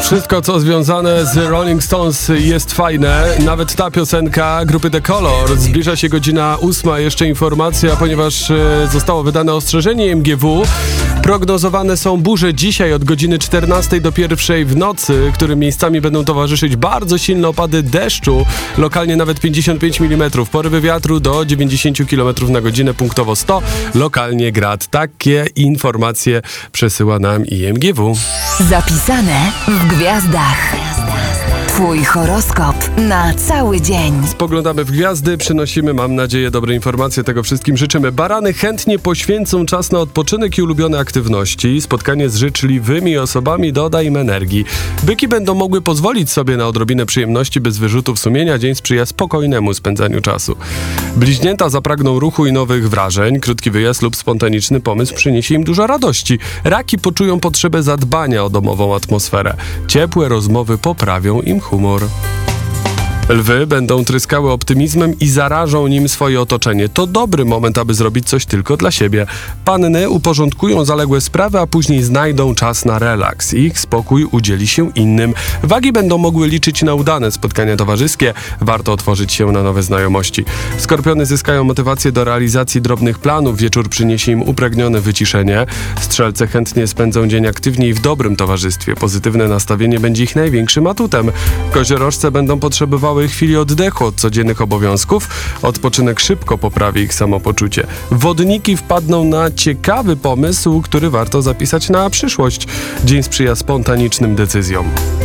Wszystko, co związane z Rolling Stones jest fajne. Nawet ta piosenka grupy The Colour. Zbliża się godzina 8. Jeszcze informacja, ponieważ zostało wydane ostrzeżenie MGW. Prognozowane są burze dzisiaj od godziny 14 do 1 w nocy, którym miejscami będą towarzyszyć bardzo silne opady deszczu, lokalnie nawet 55 mm, porywy wiatru do 90 km na godzinę, punktowo 100, lokalnie grad. Takie informacje przesyła nam IMGW. Zapisane w gwiazdach. Twój horoskop na cały dzień. Spoglądamy w gwiazdy, przynosimy, mam nadzieję, dobre informacje. Tego wszystkim życzymy. Barany chętnie poświęcą czas na odpoczynek i ulubione aktywności. Spotkanie z życzliwymi osobami doda im energii. Byki będą mogły pozwolić sobie na odrobinę przyjemności bez wyrzutów sumienia. Dzień sprzyja spokojnemu spędzaniu czasu. Bliźnięta zapragną ruchu i nowych wrażeń. Krótki wyjazd lub spontaniczny pomysł przyniesie im dużo radości. Raki poczują potrzebę zadbania o domową atmosferę. Ciepłe rozmowy poprawią im humor. Lwy będą tryskały optymizmem i zarażą nim swoje otoczenie. To dobry moment, aby zrobić coś tylko dla siebie. Panny uporządkują zaległe sprawy, a później znajdą czas na relaks. Ich spokój udzieli się innym. Wagi będą mogły liczyć na udane spotkania towarzyskie. Warto otworzyć się na nowe znajomości. Skorpiony zyskają motywację do realizacji drobnych planów. Wieczór przyniesie im upragnione wyciszenie. Strzelce chętnie spędzą dzień aktywnie i w dobrym towarzystwie. Pozytywne nastawienie będzie ich największym atutem. Koziorożce będą potrzebowały chwili oddechu od codziennych obowiązków. Odpoczynek szybko poprawi ich samopoczucie. Wodniki wpadną na ciekawy pomysł, który warto zapisać na przyszłość. Dzień sprzyja spontanicznym decyzjom.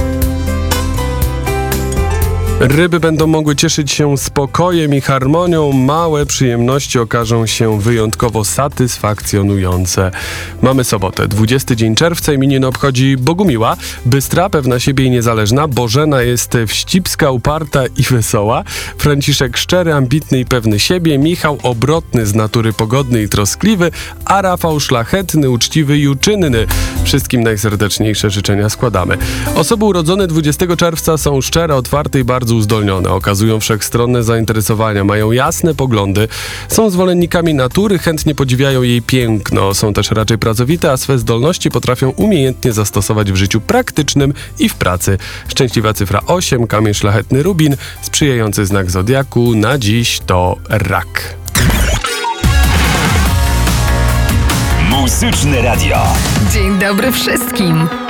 Ryby będą mogły cieszyć się spokojem i harmonią. Małe przyjemności okażą się wyjątkowo satysfakcjonujące. Mamy sobotę, 20 dzień czerwca. Imieniny obchodzi Bogumiła. Bystra, pewna siebie i niezależna. Bożena jest wścibska, uparta i wesoła. Franciszek szczery, ambitny i pewny siebie. Michał obrotny, z natury pogodny i troskliwy. A Rafał szlachetny, uczciwy i uczynny. Wszystkim najserdeczniejsze życzenia składamy. Osoby urodzone 20 czerwca są szczere, otwarte i bardzo uzdolnione, okazują wszechstronne zainteresowania, mają jasne poglądy, są zwolennikami natury, chętnie podziwiają jej piękno, są też raczej pracowite, a swe zdolności potrafią umiejętnie zastosować w życiu praktycznym i w pracy. Szczęśliwa cyfra 8, kamień szlachetny rubin, sprzyjający znak zodiaku na dziś to rak. Muzyczne Radio. Dzień dobry wszystkim.